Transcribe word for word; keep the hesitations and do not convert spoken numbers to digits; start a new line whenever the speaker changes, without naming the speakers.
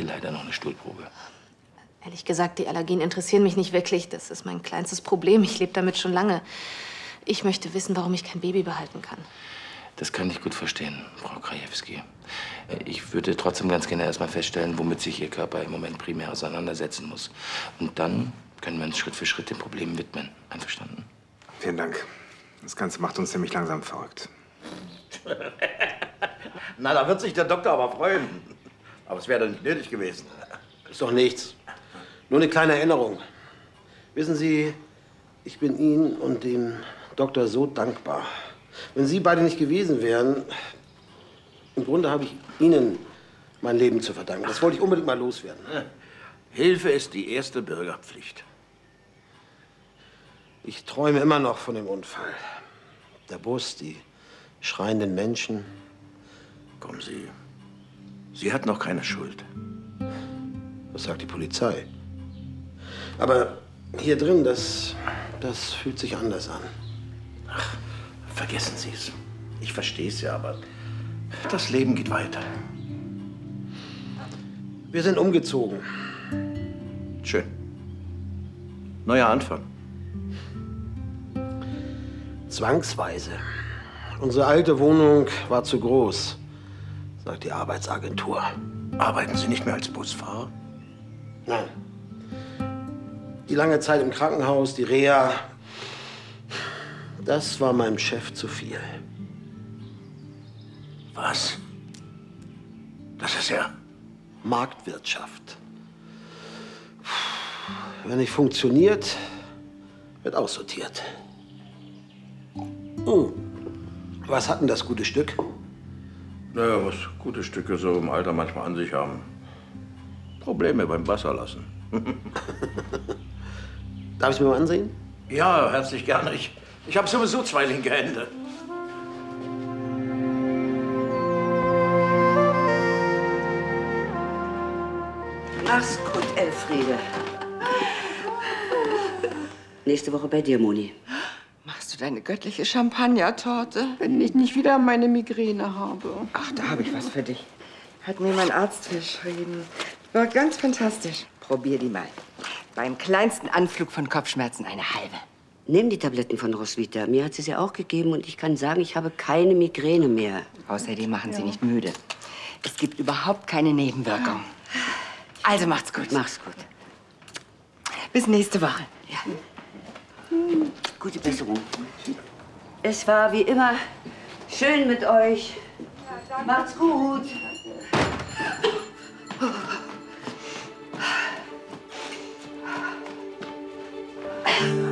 leider noch eine Stuhlprobe.
Ehrlich gesagt, die Allergien interessieren mich nicht wirklich. Das ist mein kleinstes Problem. Ich lebe damit schon lange. Ich möchte wissen, warum ich kein Baby behalten kann.
Das kann ich gut verstehen, Frau Krajewski. Ich würde trotzdem ganz gerne erst mal feststellen, womit sich Ihr Körper im Moment primär auseinandersetzen muss. Und dann können wir uns Schritt für Schritt den Problemen widmen. Einverstanden?
Vielen Dank. Das Ganze macht uns ziemlich langsam verrückt.
Na, da wird sich der Doktor aber freuen. Aber es wäre doch nicht nötig gewesen.
Ist doch nichts. Nur eine kleine Erinnerung. Wissen Sie, ich bin Ihnen und dem Doktor so dankbar. Wenn Sie beide nicht gewesen wären, im Grunde habe ich Ihnen mein Leben zu verdanken. Das wollte ich unbedingt mal loswerden.
Hilfe ist die erste Bürgerpflicht.
Ich träume immer noch von dem Unfall. Der Bus, die schreienden Menschen.
Kommen Sie. Sie hat noch keine Schuld.
Das sagt die Polizei. Aber hier drin, das, das fühlt sich anders an.
Ach, vergessen Sie es. Ich verstehe es ja, aber das Leben geht weiter.
Wir sind umgezogen.
Schön. Neuer Anfang.
Zwangsweise. Unsere alte Wohnung war zu groß, sagt die Arbeitsagentur.
Arbeiten Sie nicht mehr als Busfahrer?
Nein. Die lange Zeit im Krankenhaus, die Reha, das war meinem Chef zu viel.
Was? Das ist ja
Marktwirtschaft. Wenn nicht funktioniert, wird aussortiert. Hm. Was hat denn das gute Stück?
Naja, was gute Stücke so im Alter manchmal an sich haben. Probleme beim Wasserlassen.
Darf ich es mir mal ansehen?
Ja, herzlich gerne. Ich, ich habe sowieso zwei linke Hände.
Mach's gut, Elfriede. Nächste Woche bei dir, Moni.
Machst du deine göttliche Champagnertorte? Wenn ich nicht wieder meine Migräne habe. Ach, da habe ich was für dich. Hat mir mein Arzt verschrieben. War ganz fantastisch. Probier die mal. Beim kleinsten Anflug von Kopfschmerzen eine halbe.
Nimm die Tabletten von Roswitha. Mir hat sie sie auch gegeben und ich kann sagen, ich habe keine Migräne mehr.
Außerdem machen sie nicht müde. Es gibt überhaupt keine Nebenwirkung. Also macht's gut.
Mach's gut.
Bis nächste Woche.
Ja. Gute Besserung. Es war wie immer schön mit euch. Macht's gut.
Danke.